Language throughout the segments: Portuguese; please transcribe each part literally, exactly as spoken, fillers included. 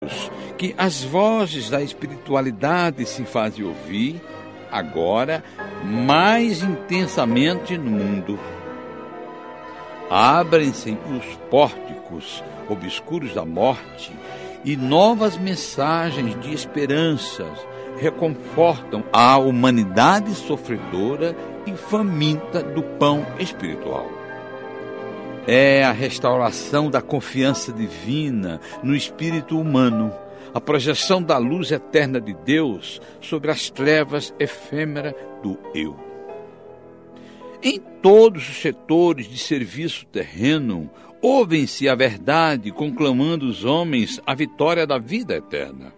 tempos que as vozes da espiritualidade se fazem ouvir, agora mais intensamente no mundo. Abrem-se os pórticos obscuros da morte e novas mensagens de esperanças reconfortam a humanidade sofredora e faminta do pão espiritual. É a restauração da confiança divina no espírito humano, a projeção da luz eterna de Deus sobre as trevas efêmeras do eu. Em todos os setores de serviço terreno, ouvem-se a verdade conclamando os homens a vitória da vida eterna.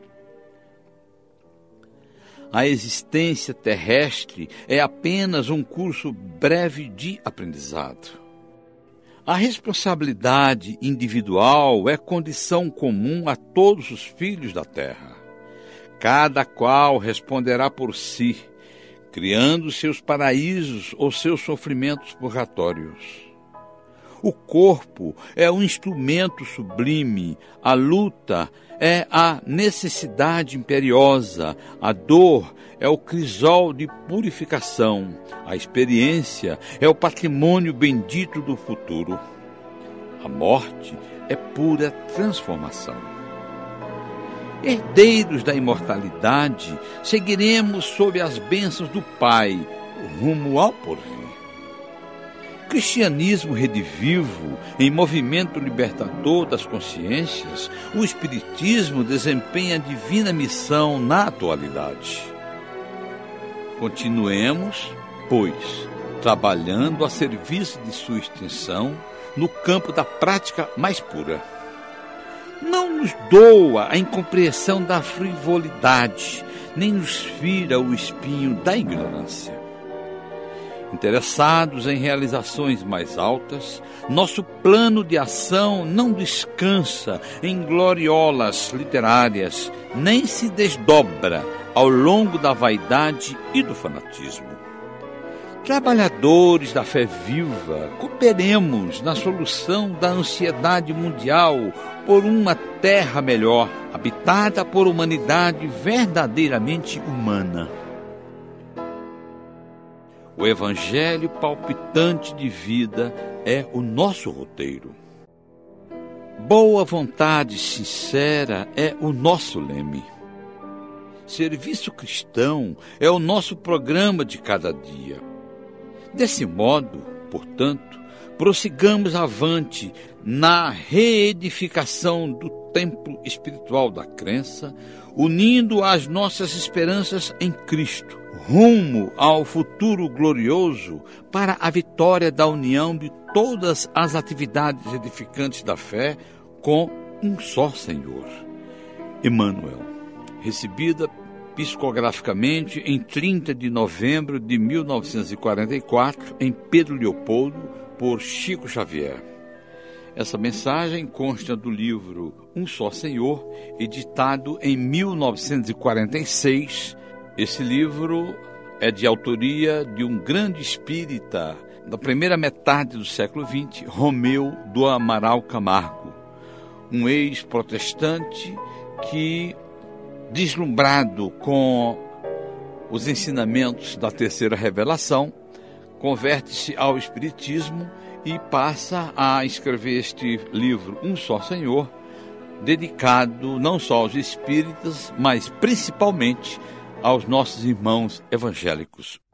A existência terrestre é apenas um curso breve de aprendizado. A responsabilidade individual é condição comum a todos os filhos da terra. Cada qual responderá por si, criando seus paraísos ou seus sofrimentos purgatórios. O corpo é um instrumento sublime, a luta é a necessidade imperiosa, a dor é o crisol de purificação, a experiência é o patrimônio bendito do futuro. A morte é pura transformação. Herdeiros da imortalidade, seguiremos sob as bênçãos do Pai, rumo ao porvir. Cristianismo redivivo, em movimento libertador das consciências, o Espiritismo desempenha a divina missão na atualidade. Continuemos, pois, trabalhando a serviço de sua extensão no campo da prática mais pura. Não nos doa a incompreensão da frivolidade, nem nos fira o espinho da ignorância. Interessados em realizações mais altas, nosso plano de ação não descansa em gloriolas literárias, nem se desdobra ao longo da vaidade e do fanatismo. Trabalhadores da fé viva, cooperemos na solução da ansiedade mundial por uma terra melhor, habitada por humanidade verdadeiramente humana. O Evangelho palpitante de vida é o nosso roteiro. Boa vontade sincera é o nosso leme. Serviço cristão é o nosso programa de cada dia. Desse modo, portanto, prossigamos avante na reedificação do templo espiritual da crença, unindo as nossas esperanças em Cristo, rumo ao futuro glorioso para a vitória da união de todas as atividades edificantes da fé com um só Senhor. Emmanuel, recebida psicograficamente em trinta de novembro de mil novecentos e quarenta e quatro, em Pedro Leopoldo, por Chico Xavier. Essa mensagem consta do livro Um Só Senhor, editado em mil novecentos e quarenta e seis. Esse livro é de autoria de um grande espírita da primeira metade do século vinte, Romeu do Amaral Camargo, um ex-protestante que, deslumbrado com os ensinamentos da terceira revelação, converte-se ao espiritismo e passa a escrever este livro, Um Só Senhor, dedicado não só aos espíritas, mas principalmente aos nossos irmãos evangélicos.